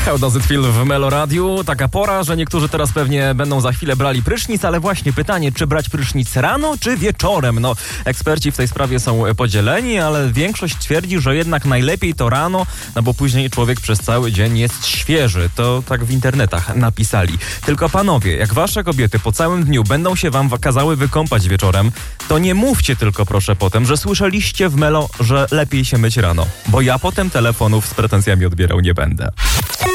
How Does It Feel w Melo Radiu. Taka pora, że niektórzy teraz pewnie będą za chwilę brali prysznic, ale właśnie pytanie, czy brać prysznic rano, czy wieczorem? No, eksperci w tej sprawie są podzieleni, ale większość twierdzi, że jednak najlepiej to rano, no bo później człowiek przez cały dzień jest świeży. To tak w internetach napisali. Tylko panowie, jak wasze kobiety po całym dniu będą się wam kazały wykąpać wieczorem, to nie mówcie tylko proszę potem, że słyszeliście w Melo, że lepiej się myć rano, bo ja potem telefonów z pretensjami odbierał nie będę.